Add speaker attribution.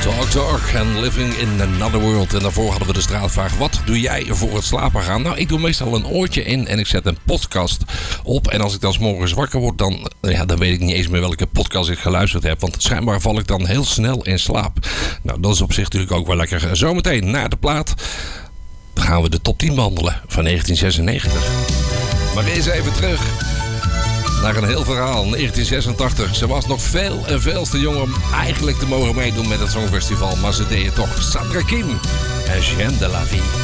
Speaker 1: Talk en Living in Another World. En daarvoor hadden we de straatvraag: wat doe jij voor het slapen gaan? Nou, ik doe meestal een oortje in en ik zet een podcast op. En als ik dan 's morgens wakker word, dan weet ik niet eens meer welke podcast ik geluisterd heb. Want schijnbaar val ik dan heel snel in slaap. Nou, dat is op zich natuurlijk ook wel lekker. Zometeen na de plaat gaan we de top 10 behandelen van 1996. Maar eens even terug naar een heel verhaal. 1986. Ze was nog veel en veel te jong om eigenlijk te mogen meedoen met het Songfestival. Maar ze deden toch. Sandra Kim en Jeanne de la Vie.